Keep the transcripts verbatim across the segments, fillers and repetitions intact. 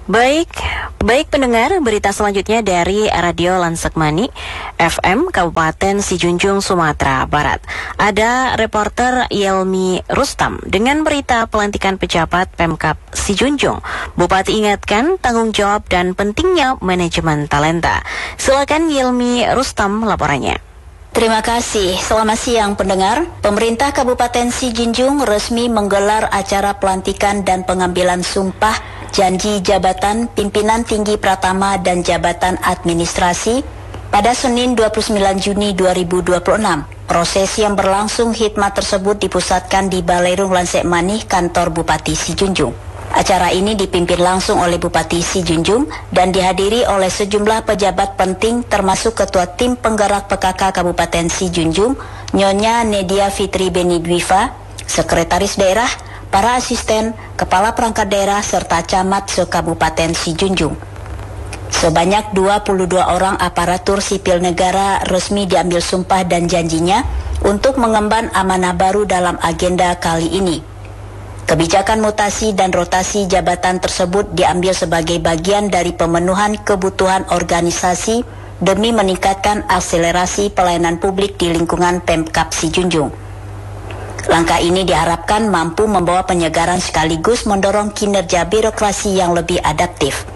Baik, baik pendengar, berita selanjutnya dari Radio Lansekmani F M Kabupaten Sijunjung, Sumatera Barat. Ada reporter Yelmi Rustam dengan berita pelantikan pejabat Pemkab Sijunjung. Bupati ingatkan tanggung jawab dan pentingnya manajemen talenta. Silakan Yelmi Rustam laporannya. Terima kasih. Selamat siang pendengar. Pemerintah Kabupaten Sijunjung resmi menggelar acara pelantikan dan pengambilan sumpah janji jabatan pimpinan tinggi Pratama dan jabatan administrasi pada Senin dua puluh sembilan Juni dua ribu dua puluh enam. Proses yang berlangsung khidmat tersebut dipusatkan di Baleirung Lansekmani, kantor Bupati Sijunjung. Acara ini dipimpin langsung oleh Bupati Sijunjung dan dihadiri oleh sejumlah pejabat penting termasuk Ketua Tim Penggerak P K K Kabupaten Sijunjung, Nyonya Nedia Fitri Benidwifa, Sekretaris Daerah, para asisten, kepala perangkat daerah, serta camat se-Kabupaten Sijunjung. Sebanyak dua puluh dua orang aparatur sipil negara resmi diambil sumpah dan janjinya untuk mengemban amanah baru dalam agenda kali ini. Kebijakan mutasi dan rotasi jabatan tersebut diambil sebagai bagian dari pemenuhan kebutuhan organisasi demi meningkatkan akselerasi pelayanan publik di lingkungan Pemkab Sijunjung. Langkah ini diharapkan mampu membawa penyegaran sekaligus mendorong kinerja birokrasi yang lebih adaptif.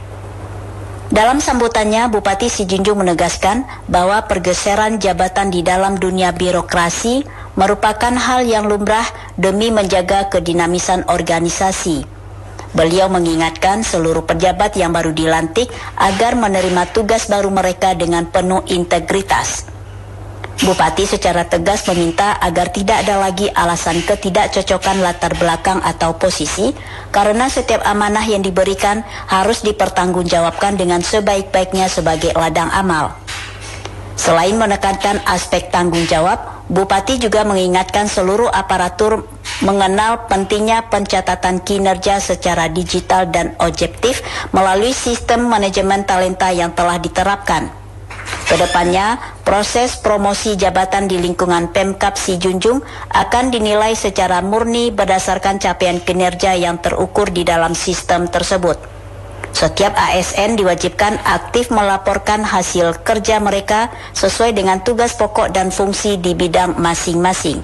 Dalam sambutannya, Bupati Sijunjung menegaskan bahwa pergeseran jabatan di dalam dunia birokrasi merupakan hal yang lumrah demi menjaga kedinamisan organisasi. Beliau mengingatkan seluruh pejabat yang baru dilantik agar menerima tugas baru mereka dengan penuh integritas. Bupati secara tegas meminta agar tidak ada lagi alasan ketidakcocokan latar belakang atau posisi, karena setiap amanah yang diberikan harus dipertanggungjawabkan dengan sebaik-baiknya sebagai ladang amal. Selain menekankan aspek tanggung jawab, Bupati juga mengingatkan seluruh aparatur mengenal pentingnya pencatatan kinerja secara digital dan objektif melalui sistem manajemen talenta yang telah diterapkan. Kedepannya, proses promosi jabatan di lingkungan Pemkab Sijunjung akan dinilai secara murni berdasarkan capaian kinerja yang terukur di dalam sistem tersebut. Setiap A S N diwajibkan aktif melaporkan hasil kerja mereka sesuai dengan tugas pokok dan fungsi di bidang masing-masing.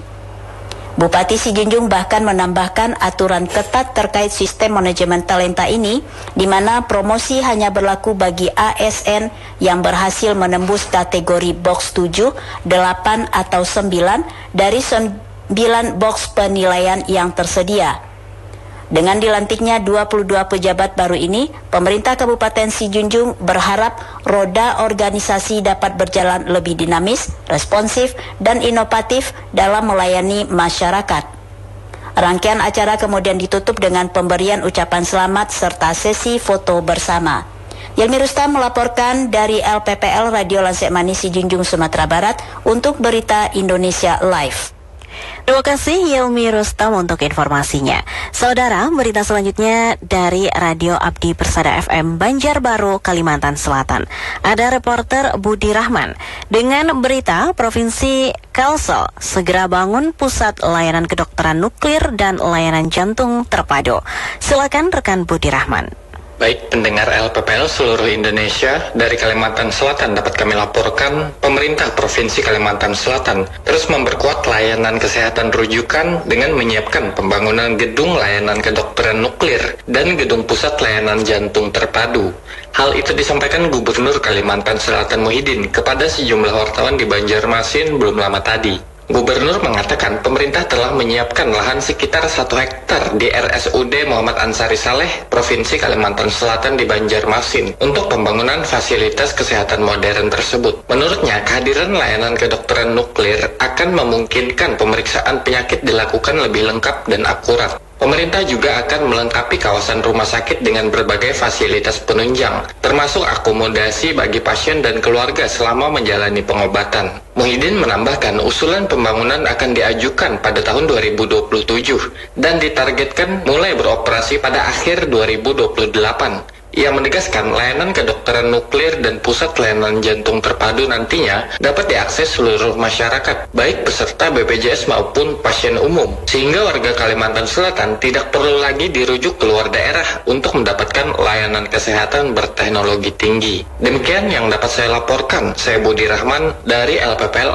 Bupati Sijunjung bahkan menambahkan aturan ketat terkait sistem manajemen talenta ini, di mana promosi hanya berlaku bagi A S N yang berhasil menembus kategori box tujuh, delapan, atau sembilan dari sembilan box penilaian yang tersedia. Dengan dilantiknya dua puluh dua pejabat baru ini, pemerintah Kabupaten Sijunjung berharap roda organisasi dapat berjalan lebih dinamis, responsif, dan inovatif dalam melayani masyarakat. Rangkaian acara kemudian ditutup dengan pemberian ucapan selamat serta sesi foto bersama. Yelmi Rustam melaporkan dari L P P L Radio Lansekmani Sijunjung, Sumatera Barat untuk Berita Indonesia Live. Terima kasih Yelmi Rustam untuk informasinya. Saudara, berita selanjutnya dari Radio Abdi Persada F M Banjarbaru, Kalimantan Selatan. Ada reporter Budi Rahman dengan berita Provinsi Kalsel segera bangun pusat layanan kedokteran nuklir dan layanan jantung terpadu. Silakan rekan Budi Rahman. Baik pendengar L P P L seluruh Indonesia, dari Kalimantan Selatan dapat kami laporkan, pemerintah Provinsi Kalimantan Selatan terus memperkuat layanan kesehatan rujukan dengan menyiapkan pembangunan gedung layanan kedokteran nuklir dan gedung pusat layanan jantung terpadu. Hal itu disampaikan Gubernur Kalimantan Selatan Muhyiddin kepada sejumlah wartawan di Banjarmasin belum lama tadi. Gubernur mengatakan pemerintah telah menyiapkan lahan sekitar satu hektar di R S U D Muhammad Ansari Saleh, Provinsi Kalimantan Selatan di Banjarmasin untuk pembangunan fasilitas kesehatan modern tersebut. Menurutnya, kehadiran layanan kedokteran nuklir akan memungkinkan pemeriksaan penyakit dilakukan lebih lengkap dan akurat. Pemerintah juga akan melengkapi kawasan rumah sakit dengan berbagai fasilitas penunjang, termasuk akomodasi bagi pasien dan keluarga selama menjalani pengobatan. Muhyiddin menambahkan usulan pembangunan akan diajukan pada tahun dua ribu dua puluh tujuh dan ditargetkan mulai beroperasi pada akhir dua ribu dua puluh delapan. Ia menegaskan layanan kedokteran nuklir dan pusat layanan jantung terpadu nantinya dapat diakses seluruh masyarakat, baik peserta B P J S maupun pasien umum, sehingga warga Kalimantan Selatan tidak perlu lagi dirujuk keluar daerah untuk mendapatkan layanan kesehatan berteknologi tinggi. Demikian yang dapat saya laporkan. Saya Budi Rahman dari L P P L